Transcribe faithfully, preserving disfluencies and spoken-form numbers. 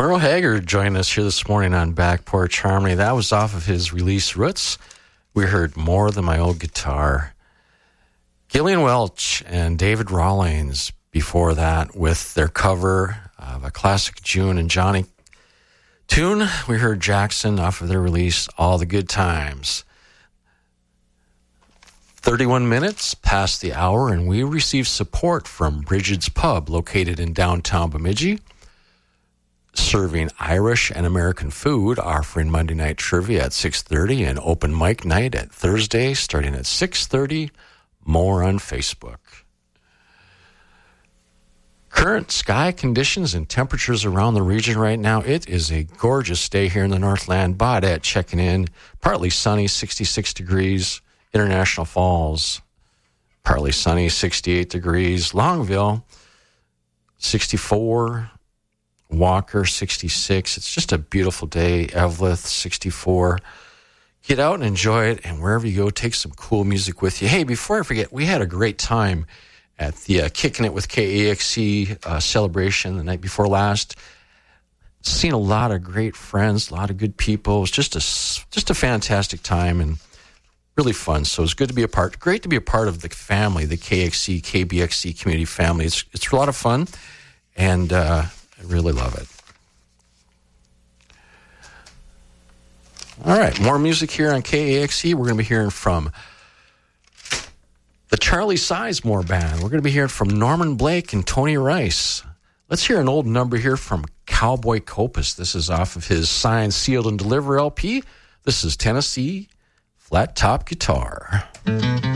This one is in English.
Earl Haggard joined us here this morning on Back Porch Harmony. That was off of his release, Roots. We heard More Than My Old Guitar. Gillian Welch and David Rawlings before that with their cover of a classic June and Johnny tune. We heard Jackson off of their release, All the Good Times. thirty-one minutes past the hour, and we received support from Bridget's Pub, located in downtown Bemidji, serving Irish and American food, offering Monday night trivia at six thirty and open mic night at Thursday starting at six thirty. More on Facebook. Current sky conditions and temperatures around the region right now. It is a gorgeous day here in the Northland. Baudette checking in. Partly sunny, sixty-six degrees. International Falls, partly sunny, sixty-eight degrees. Longville, sixty-four. Walker, sixty-six. It's just a beautiful day. Eveleth, sixty-four. Get out and enjoy it, and wherever you go, take some cool music with you. Hey, before I forget, we had a great time at the uh, Kicking It with K A X C uh, celebration the night before last. Seen a lot of great friends, a lot of good people. It was just a, just a fantastic time and really fun. So it's good to be a part. Great to be a part of the family, the K X C, K B X C community family. It's, it's a lot of fun, and uh, I really love it. All right, more music here on K A X C. We're going to be hearing from the Charlie Sizemore Band. We're going to be hearing from Norman Blake and Tony Rice. Let's hear an old number here from Cowboy Copus. This is off of his Signed, Sealed, and Deliver L P. This is Tennessee Flat Top Guitar.